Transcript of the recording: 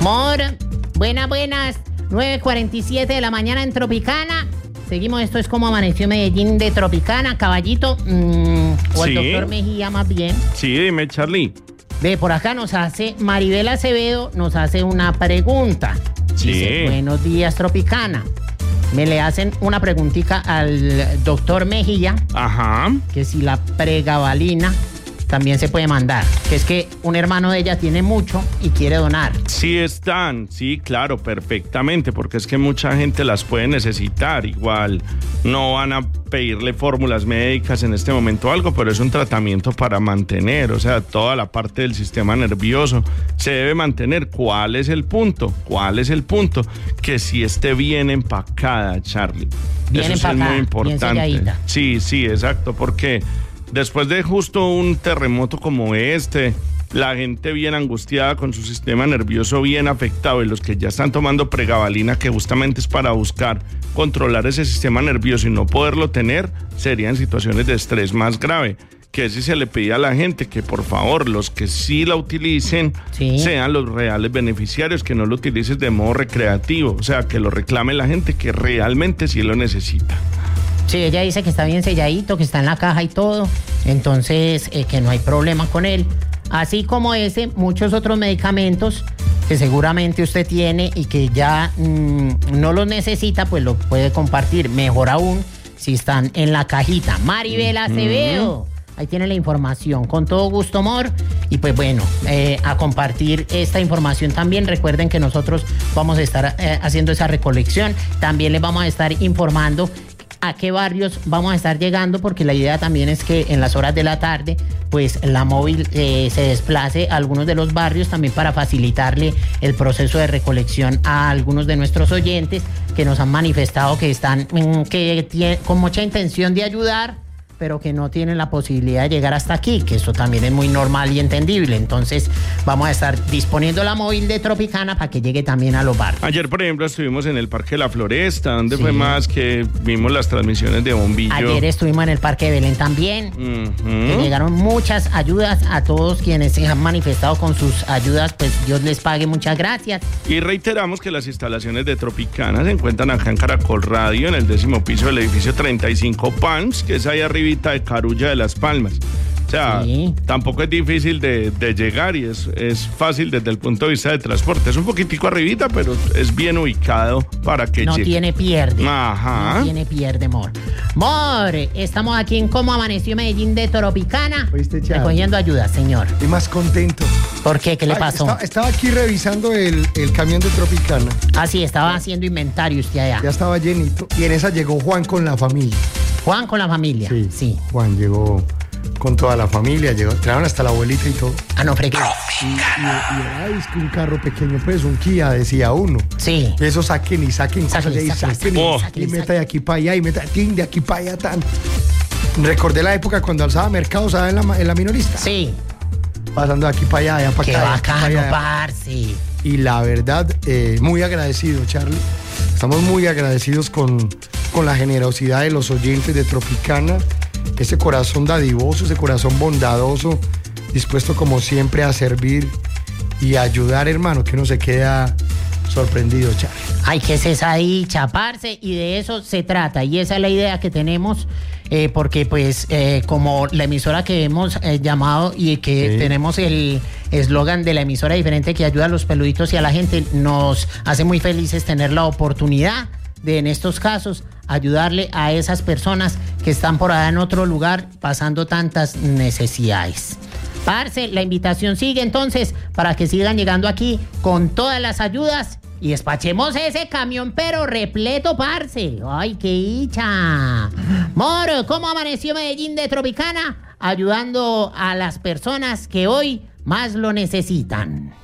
Mor, buenas. 9:47 de la mañana en Tropicana. Seguimos, esto es como amaneció Medellín de Tropicana, caballito. O el doctor Mejía más bien. Sí, dime, Charlie. Ve, por acá nos hace Maribel Acevedo, nos hace una pregunta. Sí. Dice, buenos días, Tropicana. Me le hacen una preguntita al doctor Mejía. Ajá. Que si la pregabalina también se puede mandar. Que es que un hermano de ella tiene mucho y quiere donar. Sí están, sí, claro, perfectamente, porque es que mucha gente las puede necesitar. Igual no van a pedirle fórmulas médicas en este momento o algo, pero es un tratamiento para mantener, o sea, toda la parte del sistema nervioso se debe mantener. ¿Cuál es el punto? Que si esté bien empacada, Charlie. Bien Eso empacada, es muy importante. bien selladita. Sí, exacto, porque después de justo un terremoto como este, la gente bien angustiada con su sistema nervioso bien afectado, y los que ya están tomando pregabalina, que justamente es para buscar controlar ese sistema nervioso y no poderlo tener, serían situaciones de estrés más grave. Que si se le pide a la gente que por favor los que sí la utilicen sean los reales beneficiarios, que no lo utilicen de modo recreativo, o sea, que lo reclame la gente que realmente sí lo necesita. Sí, ella dice que está bien selladito, que está en la caja y todo, entonces que no hay problema con él. Así como ese, muchos otros medicamentos que seguramente usted tiene y que ya no los necesita, pues lo puede compartir. Mejor aún si están en la cajita. Maribel Acevedo, ahí tiene la información. Con todo gusto, amor. Y pues bueno, a compartir esta información también. Recuerden que nosotros vamos a estar haciendo esa recolección. También les vamos a estar informando a qué barrios vamos a estar llegando, porque la idea también es que en las horas de la tarde pues la móvil se desplace a algunos de los barrios también para facilitarle el proceso de recolección a algunos de nuestros oyentes que nos han manifestado que están con mucha intención de ayudar, pero que no tienen la posibilidad de llegar hasta aquí, que eso también es muy normal y entendible. Entonces vamos a estar disponiendo la móvil de Tropicana para que llegue también a los barrios. Ayer, por ejemplo, estuvimos en el Parque de la Floresta, donde fue más que vimos las transmisiones de bombillo. Ayer estuvimos en el Parque de Belén también, que llegaron muchas ayudas a todos quienes se han manifestado con sus ayudas, pues Dios les pague, muchas gracias. Y reiteramos que las instalaciones de Tropicana se encuentran acá en Caracol Radio, en el 10º piso del edificio 35 Palms, que es ahí arriba de Carulla de Las Palmas. O sea, tampoco es difícil de llegar y es fácil desde el punto de vista de transporte. Es un poquitico arribita, pero es bien ubicado para que no llegue. Tiene pierde. Ajá. No tiene pierde, amor. Mor, estamos aquí en Cómo Amaneció Medellín de Tropicana. Recogiendo ayuda, señor. Estoy más contento. ¿Por qué? ¿Qué le pasó? Estaba aquí revisando el camión de Tropicana. Ah, sí, estaba haciendo inventario usted allá. Ya estaba llenito. Y en esa llegó Juan con la familia. Juan con la familia. Sí. Juan llegó con toda la familia, trajeron hasta la abuelita y todo. Ah, no, fregué. Y era un carro pequeño, pues, un Kia, decía uno. Sí. Eso saquen cosas de ahí, y meta de aquí para allá, y meta de aquí para allá, tan. Recordé la época cuando alzaba mercados en la minorista. Sí. Pasando de aquí para allá para acá. Qué bacano, parce. Y la verdad, muy agradecido, Charlie. Estamos muy agradecidos con la generosidad de los oyentes de Tropicana, ese corazón dadivoso, ese corazón bondadoso, dispuesto como siempre a servir y a ayudar, hermano, que uno se queda sorprendido, Charlie. Ay, que es esa dicha, parce, y de eso se trata, y esa es la idea que tenemos, porque pues como la emisora que hemos llamado y que tenemos el eslogan de la emisora diferente que ayuda a los peluditos y a la gente, nos hace muy felices tener la oportunidad de, en estos casos, ayudarle a esas personas que están por allá en otro lugar pasando tantas necesidades. Parce, la invitación sigue entonces para que sigan llegando aquí con todas las ayudas y despachemos ese camión pero repleto, parce. ¡Ay, qué dicha! Moro, ¿cómo amaneció Medellín de Tropicana? Ayudando a las personas que hoy más lo necesitan.